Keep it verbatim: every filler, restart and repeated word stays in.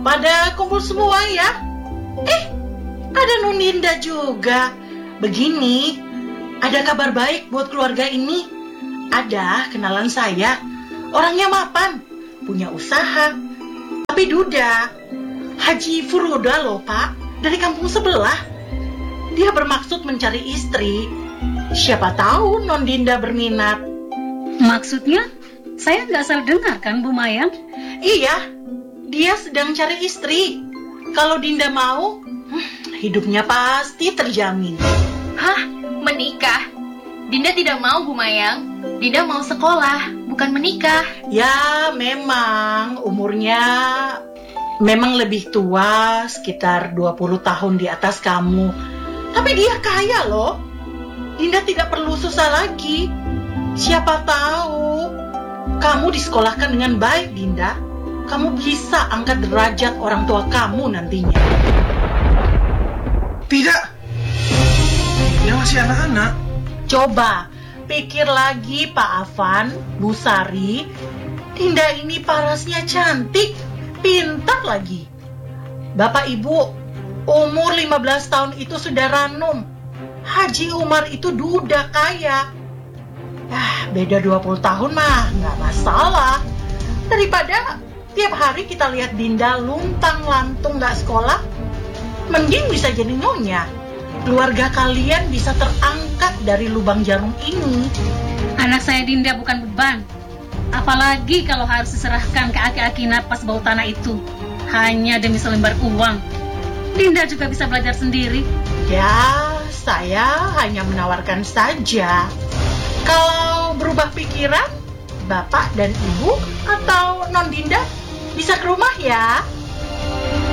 pada kumpul semua ya. Eh, ada Nundinda juga. Begini, ada kabar baik buat keluarga ini. Ada kenalan saya, orangnya mapan, punya usaha. Tapi duda, Haji Furoda loh Pak, dari kampung sebelah. Dia bermaksud mencari istri. Siapa tahu Nondinda berminat. Maksudnya? Saya nggak salah dengar kan Bu Mayang? Iya, dia sedang cari istri. Kalau Dinda mau, hmm, hidupnya pasti terjamin. Hah? Menikah? Dinda tidak mau, Bu Mayang. Dinda mau sekolah, bukan menikah. Ya, memang umurnya memang lebih tua, sekitar dua puluh tahun di atas kamu. Tapi dia kaya loh. Dinda tidak perlu susah lagi. Siapa tahu kamu disekolahkan dengan baik, Dinda. Kamu bisa angkat derajat orang tua kamu nantinya. Tidak. Dia masih anak-anak. Coba pikir lagi Pak Afan, Bu Sari. Dinda ini parasnya cantik, pintar lagi. Bapak Ibu, umur lima belas tahun itu sudah ranum. Haji Umar itu duda kaya. Ah, beda dua puluh tahun mah nggak masalah. Daripada tiap hari kita lihat Dinda luntang-lantung nggak sekolah, mending bisa jadi nyonya. Keluarga kalian bisa terangkat dari lubang jarum ini. Anak saya Dinda bukan beban. Apalagi kalau harus diserahkan ke aki-aki napas bau tanah itu. Hanya demi selembar uang. Dinda juga bisa belajar sendiri. Ya, saya hanya menawarkan saja. Kalau berubah pikiran, Bapak dan Ibu atau Non Dinda bisa ke rumah ya.